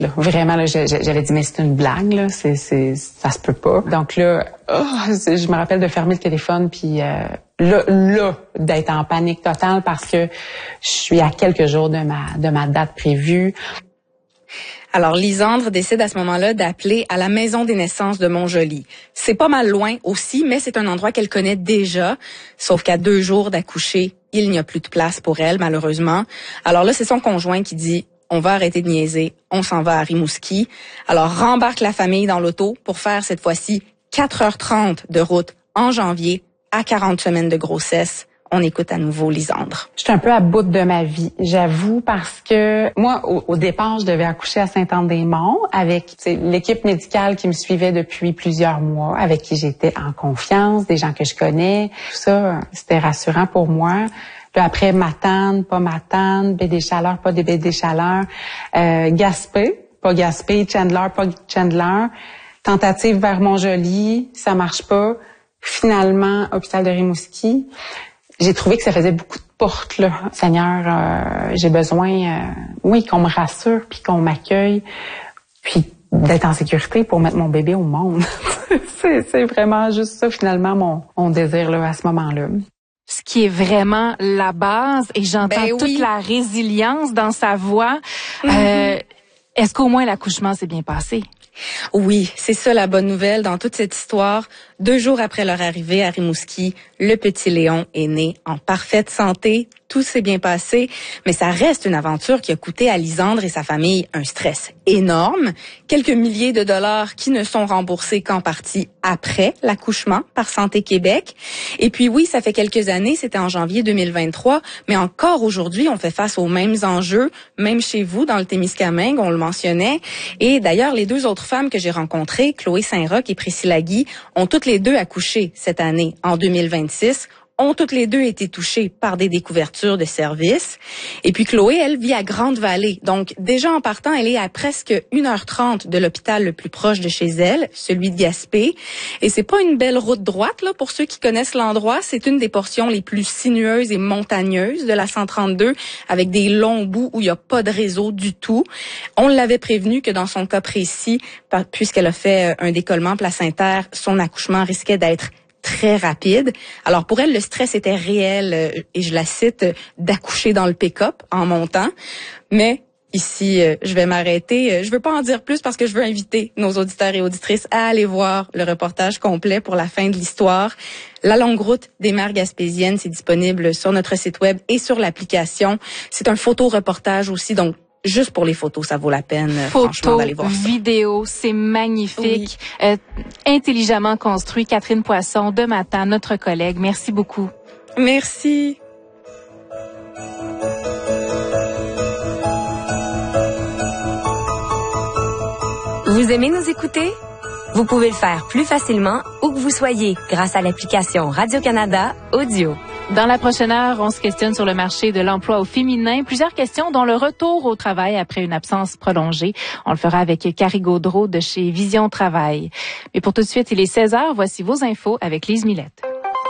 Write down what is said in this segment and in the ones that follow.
Là, vraiment, là, j'avais dit, mais c'est une blague, là, ça se peut pas. Donc là, je me rappelle de fermer le téléphone, puis là, d'être en panique totale parce que je suis à quelques jours de ma date prévue. Alors, Lisandre décide à ce moment-là d'appeler à la maison des naissances de Montjoly. C'est pas mal loin aussi, mais c'est un endroit qu'elle connaît déjà. Sauf qu'à 2 jours d'accoucher, il n'y a plus de place pour elle, malheureusement. Alors là, c'est son conjoint qui dit: on va arrêter de niaiser, on s'en va à Rimouski. Alors, rembarque la famille dans l'auto pour faire cette fois-ci 4h30 de route en janvier à 40 semaines de grossesse. On écoute à nouveau Lisandre. Je suis un peu à bout de ma vie, j'avoue, parce que moi, au départ, je devais accoucher à Sainte-Anne-des-Monts avec l'équipe médicale qui me suivait depuis plusieurs mois, avec qui j'étais en confiance, des gens que je connais. Tout ça, c'était rassurant pour moi. Puis après, Matane, pas Matane, Baie-des-Chaleurs, pas des Baie-des-Chaleurs, Gaspé, pas Gaspé, Chandler, pas Chandler, tentative vers Montjoly, ça marche pas. Finalement, hôpital de Rimouski. J'ai trouvé que ça faisait beaucoup de portes, là. Seigneur, j'ai besoin, qu'on me rassure, puis qu'on m'accueille, puis d'être en sécurité pour mettre mon bébé au monde. c'est vraiment juste ça, finalement, mon désir, là, à ce moment-là. Ce qui est vraiment la base, et j'entends toute la résilience dans sa voix. Est-ce qu'au moins l'accouchement s'est bien passé? Oui, c'est ça la bonne nouvelle dans toute cette histoire. 2 jours après leur arrivée à Rimouski, le petit Léon est né en parfaite santé. Tout s'est bien passé, mais ça reste une aventure qui a coûté à Lisandre et sa famille un stress énorme. Quelques milliers de dollars qui ne sont remboursés qu'en partie après l'accouchement par Santé Québec. Et puis oui, ça fait quelques années, c'était en janvier 2023, mais encore aujourd'hui, on fait face aux mêmes enjeux, même chez vous, dans le Témiscamingue, on le mentionnait. Et d'ailleurs, les 2 autres femmes que j'ai rencontrées, Chloé Saint-Roch et Priscilla Guy, ont toutes les 2 accouché cette année, en 2026. Ont toutes les 2 été touchées par des découvertures de services. Et puis Chloé, elle vit à Grande-Vallée. Donc déjà en partant, elle est à presque 1h30 de l'hôpital le plus proche de chez elle, celui de Gaspé. Et c'est pas une belle route droite, là, pour ceux qui connaissent l'endroit. C'est une des portions les plus sinueuses et montagneuses de la 132, avec des longs bouts où il y a pas de réseau du tout. On l'avait prévenu que dans son cas précis, puisqu'elle a fait un décollement placentaire, son accouchement risquait d'être très rapide. Alors pour elle, le stress était réel, et je la cite, d'accoucher dans le pick-up en montant. Mais ici, je vais m'arrêter. Je veux pas en dire plus parce que je veux inviter nos auditeurs et auditrices à aller voir le reportage complet pour la fin de l'histoire. La longue route des mères gaspésiennes, c'est disponible sur notre site web et sur l'application. C'est un photo-reportage aussi, donc juste pour les photos, ça vaut la peine, franchement, d'aller voir ça. Vidéo, c'est magnifique. Oui. Intelligemment construit. Catherine Poisson de Matane, notre collègue. Merci beaucoup. Merci. Vous aimez nous écouter? Vous pouvez le faire plus facilement où que vous soyez grâce à l'application Radio-Canada Audio. Dans la prochaine heure, on se questionne sur le marché de l'emploi au féminin. Plusieurs questions dont le retour au travail après une absence prolongée. On le fera avec Carrie Gaudreau de chez Vision Travail. Mais pour tout de suite, il est 16h. Voici vos infos avec Lise Millette.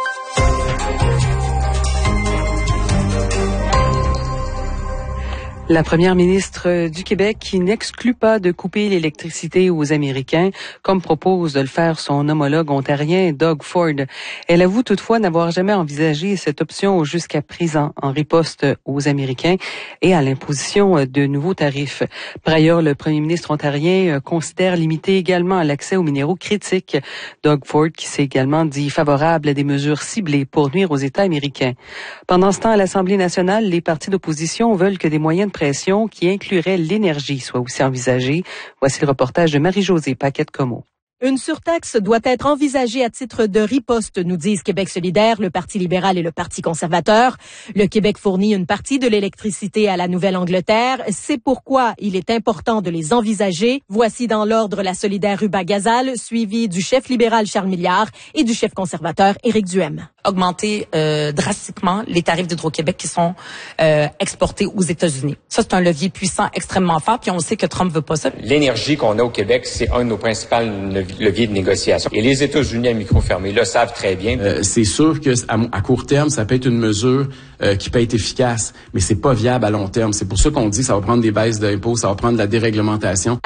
La première ministre du Québec qui n'exclut pas de couper l'électricité aux Américains, comme propose de le faire son homologue ontarien Doug Ford. Elle avoue toutefois n'avoir jamais envisagé cette option jusqu'à présent en riposte aux Américains et à l'imposition de nouveaux tarifs. Par ailleurs, le premier ministre ontarien considère limiter également l'accès aux minéraux critiques. Doug Ford qui s'est également dit favorable à des mesures ciblées pour nuire aux États américains. Pendant ce temps, à l'Assemblée nationale, les partis d'opposition veulent que des moyens de pression qui inclurait l'énergie soit aussi envisagée. Voici le reportage de Marie-Josée Paquette-Comeau. Une surtaxe doit être envisagée à titre de riposte, nous disent Québec solidaire, le Parti libéral et le Parti conservateur. Le Québec fournit une partie de l'électricité à la Nouvelle-Angleterre. C'est pourquoi il est important de les envisager. Voici dans l'ordre la solidaire Ruba Gazal, suivie du chef libéral Charles Milliard et du chef conservateur Éric Duhem. Augmenter drastiquement les tarifs d'Hydro-Québec qui sont exportés aux États-Unis. Ça, c'est un levier puissant, extrêmement fort, puis on sait que Trump veut pas ça. L'énergie qu'on a au Québec, c'est un de nos principaux leviers de négociation. Et les États-Unis à micro fermé le savent très bien. C'est sûr que à court terme, ça peut être une mesure qui peut être efficace, mais c'est pas viable à long terme. C'est pour ça qu'on dit que ça va prendre des baisses d'impôts, ça va prendre de la déréglementation.